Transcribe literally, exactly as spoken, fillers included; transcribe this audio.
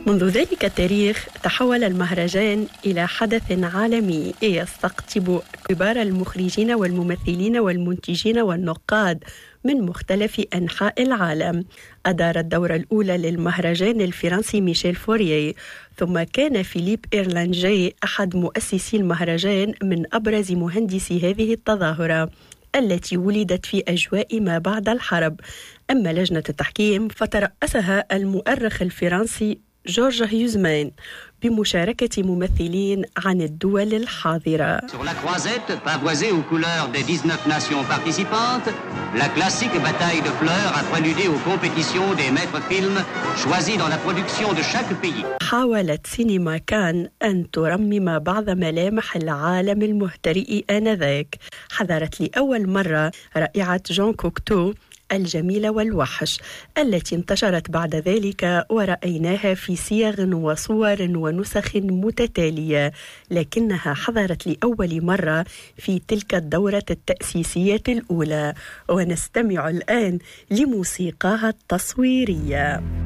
منذ ذلك التاريخ تحول المهرجان إلى حدث عالمي يستقطب كبار المخرجين والممثلين والمنتجين والنقاد من مختلف أنحاء العالم. أدار الدورة الأولى للمهرجان الفرنسي ميشيل فورييه، ثم كان فيليب إيرلانجي أحد مؤسسي المهرجان من أبرز مهندسي هذه التظاهرة التي ولدت في أجواء ما بعد الحرب. أما لجنة التحكيم فترأسها المؤرخ الفرنسي جورج هيوزمان بمشاركة ممثلين عن الدول الحاضرة. Sur la croisette, pavoisée aux couleurs des dix-neuf nations participantes, la classique bataille de fleurs a préludé aux compétitions des maîtres films choisis dans la production de chaque pays. حاولت سينما كان أن ترمم بعض ملامح العالم المهترئ آنذاك. حضرت لأول مرة رائعة جون كوكتو الجميلة والوحش التي انتشرت بعد ذلك ورأيناها في صيغ وصور ونسخ متتالية، لكنها حضرت لأول مرة في تلك الدورة التأسيسية الأولى، ونستمع الآن لموسيقاها التصويرية.